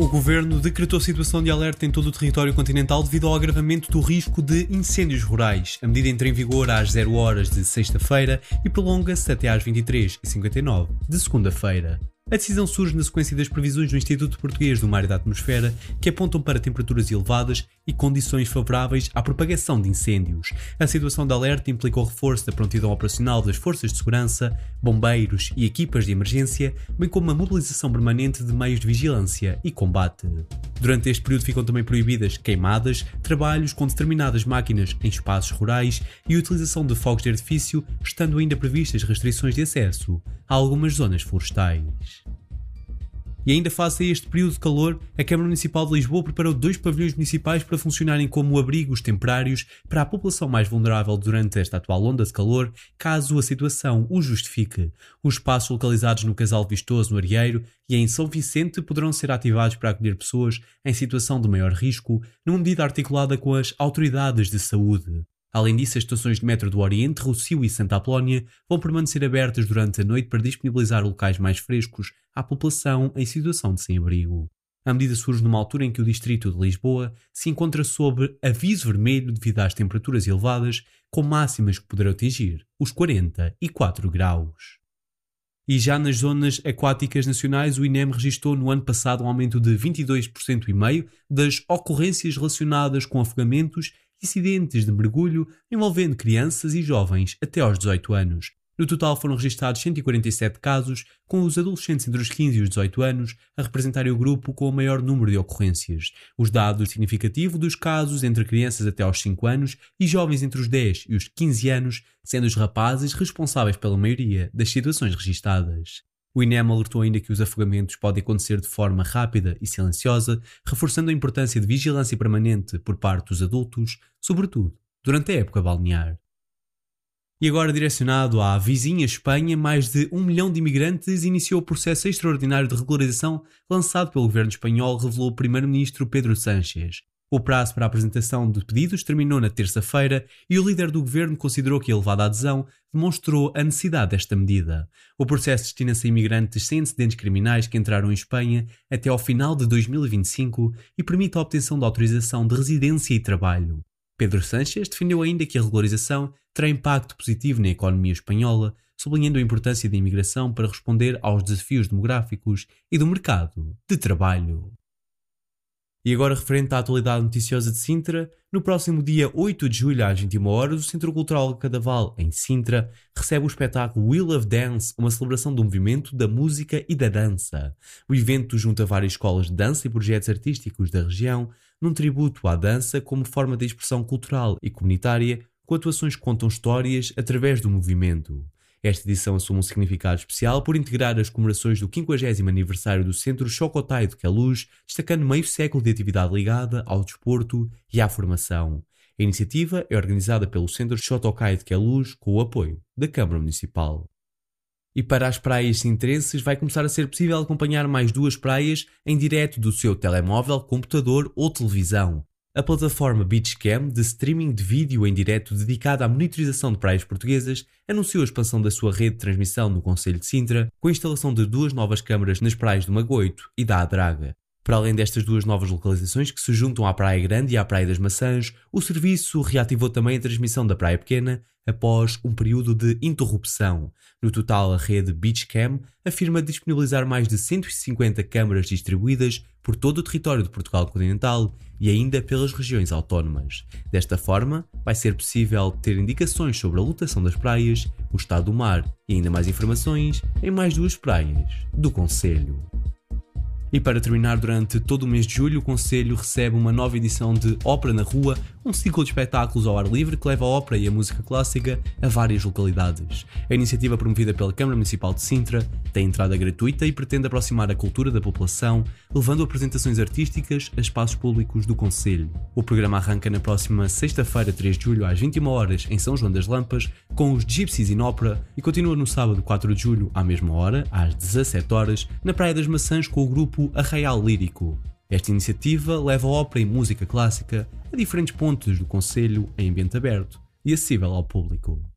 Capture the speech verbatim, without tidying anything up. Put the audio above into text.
O Governo decretou situação de alerta em todo o território continental devido ao agravamento do risco de incêndios rurais. A medida entra em vigor às zero horas de sexta-feira e prolonga-se até às vinte e três e cinquenta e nove de segunda-feira. A decisão surge na sequência das previsões do Instituto Português do Mar e da Atmosfera, que apontam para temperaturas elevadas e condições favoráveis à propagação de incêndios. A situação de alerta implica o reforço da prontidão operacional das forças de segurança, bombeiros e equipas de emergência, bem como a mobilização permanente de meios de vigilância e combate. Durante este período ficam também proibidas queimadas, trabalhos com determinadas máquinas em espaços rurais e a utilização de fogos de artifício, estando ainda previstas restrições de acesso a algumas zonas florestais. E ainda face a este período de calor, a Câmara Municipal de Lisboa preparou dois pavilhões municipais para funcionarem como abrigos temporários para a população mais vulnerável durante esta atual onda de calor, caso a situação o justifique. Os espaços localizados no Casal Vistoso, no Arieiro, e em São Vicente poderão ser ativados para acolher pessoas em situação de maior risco, numa medida articulada com as autoridades de saúde. Além disso, as estações de metro do Oriente, Rossio e Santa Apolónia vão permanecer abertas durante a noite para disponibilizar locais mais frescos à população em situação de sem-abrigo. A medida surge numa altura em que o distrito de Lisboa se encontra sob aviso vermelho devido às temperaturas elevadas, com máximas que poderão atingir os quarenta e quatro graus. E já nas zonas aquáticas nacionais, o INEM registrou no ano passado um aumento de vinte e dois vírgula cinco por cento das ocorrências relacionadas com afogamentos e acidentes de mergulho envolvendo crianças e jovens até aos dezoito anos. No total foram registrados cento e quarenta e sete casos, com os adolescentes entre os quinze e os dezoito anos a representarem o grupo com o maior número de ocorrências. Os dados significativos dos casos entre crianças até aos cinco anos e jovens entre os dez e os quinze anos, sendo os rapazes responsáveis pela maioria das situações registadas. O INEM alertou ainda que os afogamentos podem acontecer de forma rápida e silenciosa, reforçando a importância de vigilância permanente por parte dos adultos, sobretudo durante a época balnear. E agora, direcionado à vizinha Espanha, mais de um milhão de imigrantes iniciou o processo extraordinário de regularização lançado pelo governo espanhol, revelou o primeiro-ministro Pedro Sánchez. O prazo para a apresentação de pedidos terminou na terça-feira e o líder do governo considerou que a elevada adesão demonstrou a necessidade desta medida. O processo destina-se a imigrantes sem antecedentes criminais que entraram em Espanha até ao final de dois mil e vinte e cinco e permite a obtenção de autorização de residência e trabalho. Pedro Sánchez defendeu ainda que a regularização terá impacto positivo na economia espanhola, sublinhando a importância da imigração para responder aos desafios demográficos e do mercado de trabalho. E agora, referente à atualidade noticiosa de Sintra, no próximo dia oito de julho às vinte e uma horas, o Centro Cultural Cadaval, em Sintra, recebe o espetáculo Wheel of Dance, uma celebração do movimento, da música e da dança. O evento junta várias escolas de dança e projetos artísticos da região, num tributo à dança como forma de expressão cultural e comunitária, com atuações que contam histórias através do movimento. Esta edição assume um significado especial por integrar as comemorações do quinquagésimo aniversário do Centro Chocotai de Queluz, destacando meio século de atividade ligada ao desporto e à formação. A iniciativa é organizada pelo Centro Chocotai de Queluz com o apoio da Câmara Municipal. E para as praias sintrenses vai começar a ser possível acompanhar mais duas praias em direto do seu telemóvel, computador ou televisão. A plataforma Beachcam, de streaming de vídeo em direto dedicada à monitorização de praias portuguesas, anunciou a expansão da sua rede de transmissão no concelho de Sintra, com a instalação de duas novas câmaras nas praias do Magoito e da Adraga. Para além destas duas novas localizações que se juntam à Praia Grande e à Praia das Maçãs, o serviço reativou também a transmissão da Praia Pequena após um período de interrupção. No total, a rede Beachcam afirma disponibilizar mais de cento e cinquenta câmaras distribuídas por todo o território de Portugal continental e ainda pelas regiões autónomas. Desta forma, vai ser possível ter indicações sobre a lotação das praias, o estado do mar e ainda mais informações em mais duas praias do concelho. E para terminar, durante todo o mês de julho, o Concelho recebe uma nova edição de Ópera na Rua, um ciclo de espetáculos ao ar livre que leva a ópera e a música clássica a várias localidades. A iniciativa, promovida pela Câmara Municipal de Sintra, tem entrada gratuita e pretende aproximar a cultura da população, levando apresentações artísticas a espaços públicos do Concelho. O programa arranca na próxima sexta-feira, três de julho, às vinte e uma horas, em São João das Lampas, com os Gypsies in Ópera, e continua no sábado, quatro de julho, à mesma hora, às dezassete horas, na Praia das Maçãs com o grupo Arraial Lírico. Esta iniciativa leva a ópera e música clássica a diferentes pontos do concelho em ambiente aberto e acessível ao público.